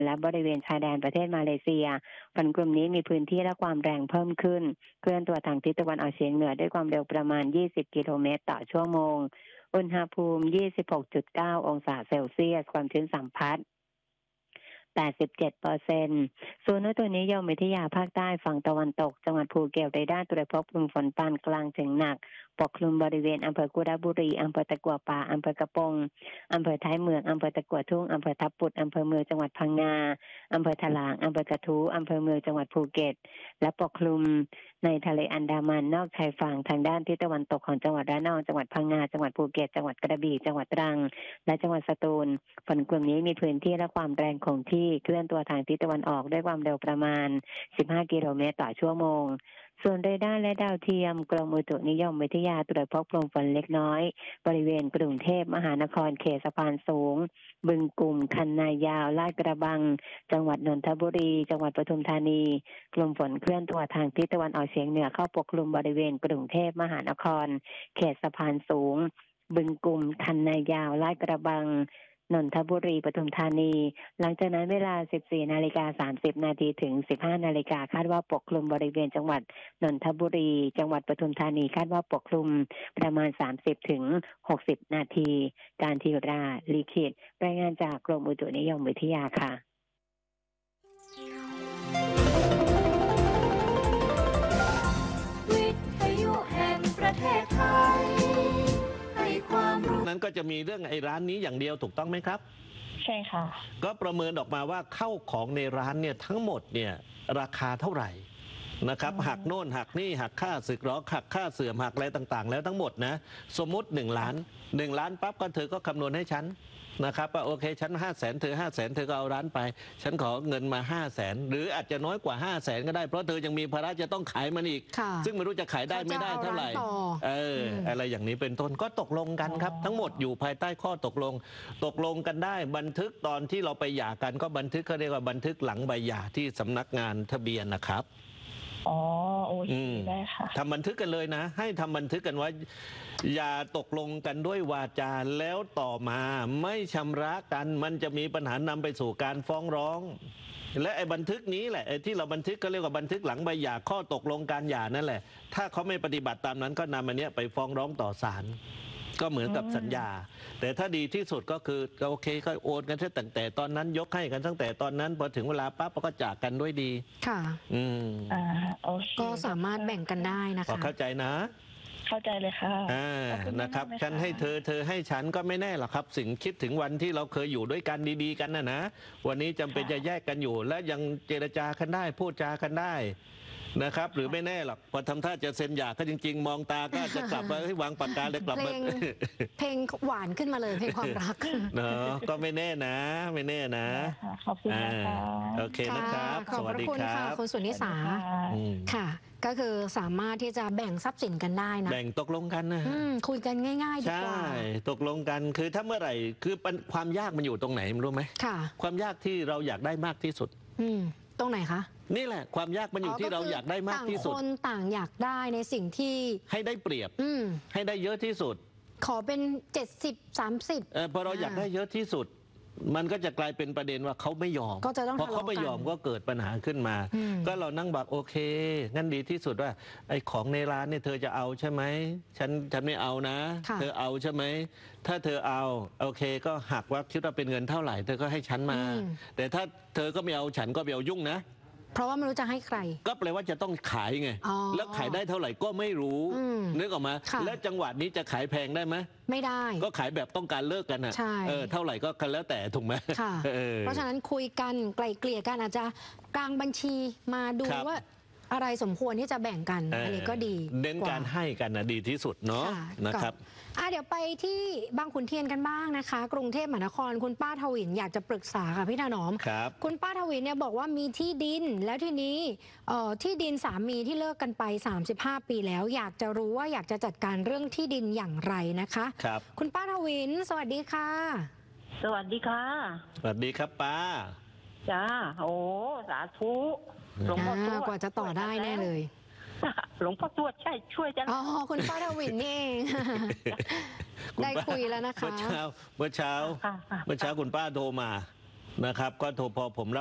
และบริเวณชายแดนประเทศมาเลเซียฝนกลุ่มนี้มีพื้นที่และความแรงเพิ่มขึ้นเคลื่อนตัวทางทิศตะวันออกเฉียงเหนือด้วยความเร็วประมาณ20กิโลเมตรต่อชั่วโมงอุณหภูมิ 26.9 องศาเซลเซียสความชื้นสัมพัทธ์87%ศูนย์อุตุนิยมวิทยาภาคใต้ฝั่งตะวันตกจังหวัดภูเก็ตเรดาร์ตรวจพบกลุ่มฝนปานกลางถึงหนักปกคลุมบริเวณอำเภอกุระบุรีอำเภอตะกั่วป่าอำเภอกระปงอำเภอท้ายเมืองอำเภอตะกั่วทุ่งอำเภอทับปุดอำเภอเมืองจังหวัดพังงาอำเภอถลางอำเภอกระทู้อำเภอเมืองจังหวัดภูเก็ตและปกคลุมในทะเลอันดามันนอกชายฝั่งทางด้านทิศตะวันตกของจังหวัดระนองจังหวัดพังงาจังหวัดภูเก็ตจังหวัดกระบี่จังหวัดตรังและจังหวัดสตูลฝนกลุ่มนี้มีพื้นที่และความแรงคงที่เคลื่อนตัวทางทิศตะวันออกด้วยความเร็วประมาณ15กิโลเมตรต่อชั่วโมงส่วนเรดาร์และดาวเทียมกรมอุตุนิยมวิทยาตรวจพบกลุ่มฝนเล็กน้อยบริเวณกรุงเทพมหานครเขตสะพานสูงบึงกลุ่มคันนายาวลาดกระบังจังหวัดนนทบุรีจังหวัดปทุมธานีกลุ่มฝนเคลื่อนตัวทางทิศตะวันออกเฉียงเหนือเข้าปกคลุมบริเวณกรุงเทพมหานครเขตสะพานสูงบึงกลุ่มคันนายาวลาดกระบังนนทบุรีปทุมธานีหลังจากนั้นเวลา 14:30 นาทีถึง 15 นาฬิกาคาดว่าปกคลุมบริเวณจังหวัดนนทบุรีจังหวัดปทุมธานีคาดว่าปกคลุมประมาณ30ถึง60นาทีการธีราลีขิตรายงานจากกรมอุตุนิยมวิทยาค่ะวิทยุแห่งประเทศไทยนั้นก็จะมีเรื่องไอ้ร้านนี้อย่างเดียวถูกต้องไหมครับใช่ค่ะก็ประเมินออกมาว่าเข้าของในร้านเนี่ยทั้งหมดเนี่ยราคาเท่าไหร่นะครับหักโน่นหักนี่หักค่าสึกหรอหักค่าเสื่อมหักอะไรต่างๆแล้วทั้งหมดนะสมมุติ1 ล้าน1 ล้านปั๊บก็เธอก็คำนวณให้ฉันนะครับว่าโอเคฉัน500,000เธอ500,000เธอก็เอาร้านไปฉันขอเงินมา500,000หรืออาจจะน้อยกว่า500,000ก็ได้เพราะเธอยังมีภาระจะต้องขายมันอีกซึ่งไม่รู้จะขายได้ไม่ได้เท่าไหร่อะไรอย่างนี้เป็นต้นก็ตกลงกันครับทั้งหมดอยู่ภายใต้ข้อตกลงกันได้บันทึกตอนที่เราไปหย่ากันก็บันทึกเขาเรียกว่าบันทึกหลังใบหย่าที่สำนักงานทะเบียนนะครับอ๋อโอเคได้ค่ะทำบันทึกกันเลยนะให้ทำบันทึกกันว่าอย่าตกลงกันด้วยวาจาแล้วต่อมาไม่ชำระกันมันจะมีปัญหานำไปสู่การฟ้องร้องและไอ้บันทึกนี้แหละไอ้ที่เราบันทึกก็เรียกว่าบันทึกหลังใบหย่าข้อตกลงการหย่านั่นแหละถ้าเขาไม่ปฏิบัติตามนั้นก็นำอันนี้ไปฟ้องร้องต่อศาลก็เหมือนกับสัญญาแต่ถ้าดีที่สุดก็คือโอเคก็โอนกันตั้งแต่ตอนนั้นยกให้กันตั้งแต่ตอนนั้นพอถึงเวลาปั๊บก็จากกันด้วยดีค่ะก็สามารถแบ่งกันได้นะคะเข้าใจนะเข้าใจเลยค่ะนะครับฉันให้เธอให้ฉันก็ไม่แน่หรอกครับสิ่งคิดถึงวันที่เราเคยอยู่ด้วยกันดีๆกันนะวันนี้จำเป็นจะแยกกันอยู่และยังเจรจากันได้พูดจากันได้นะครับหรือไม่แน่หรอกพอทำท่าจะเซ็นหย่าก็จริงๆมองตาก็จะกลับมาให้วางปากกาเลยกลับมาเพลงหวานขึ้นมาเลยเพลงความรักเนาะก็ไม่แน่นะไม่แน่นะขอบคุณนะคะโอเคนะครับสวัสดีครับคุณสุนิสาค่ะก็คือสามารถที่จะแบ่งทรัพย์สินกันได้นะแบ่งตกลงกันนะคุยกันง่ายๆดีกว่าใช่ตกลงกันคือถ้าเมื่อไหร่คือความยากมันอยู่ตรงไหนรู้ไหมค่ะความยากที่เราอยากได้มากที่สุดตรงไหนคะนี่แหละความยากมันอยู่ที่เราอยากได้มากที่สุดต่างคนต่างอยากได้ในสิ่งที่ให้ได้เปรียบให้ได้เยอะที่สุดขอเป็น70-30 พอเราอยากได้เยอะที่สุดมันก็จะกลายเป็นประเด็นว่าเขาไม่ยอมเพราะเขาไม่ยอมก็เกิดปัญหาขึ้นมาก็เรานั่งบอกโอเคงั้นดีที่สุดว่าไอ้ของในร้านเนี่ยเธอจะเอาใช่ไหมฉันไม่เอานะเธอเอาใช่ไหมถ้าเธอเอาโอเคก็หักว่าคิดว่าเป็นเงินเท่าไหร่เธอก็ให้ฉันมาแต่ถ้าเธอก็ไม่เอาฉันก็ไม่เอายุ่งนะเพราะว่าไม่รู้จะให้ใครก็แปลว่าจะต้องขายไงแล้วขายได้เท่าไหร่ก็ไม่รู้นึกออกมาแล้วจังหวะนี้จะขายแพงได้ไหมไม่ได้ก็ขายแบบต้องการเลิกกันนะเท่าไหร่ก็กันแล้วแต่ถูกไหมเพราะฉะนั้นคุยกันไกล่เกลี่ยกันอาจจะกลางบัญชีมาดูว่าอะไรสมควรที่จะแบ่งกันอันนี้ก็ดีเน้นการให้กันนะดีที่สุดเนาะนะครับเดี๋ยวไปที่บางขุนเทียนกันบ้างนะคะกรุงเทพมหานครคุณป้าทวินอยากจะปรึกษาค่ะพี่ถนอมคุณป้าทวินเนี่ยบอกว่ามีที่ดินแล้วทีนี้ที่ดินสามีที่เลิกกันไป35ปีแล้วอยากจะรู้ว่าอยากจะจัดการเรื่องที่ดินอย่างไรนะคะคุณป้าทวินสวัสดีค่ะสวัสดีค่ะสวัสดีครับป้าจ้าโอ้สาธุหลวงพ่อทวดกว่าจะต่อได้แน่เลยหลวงพ่อทวดใช่ช่วยจังคุณป้าทวินนี่เองได้คุยแล้วนะคะเมื่อเช้าคุณป้าโทรมานะครับ ก็โทรพอผม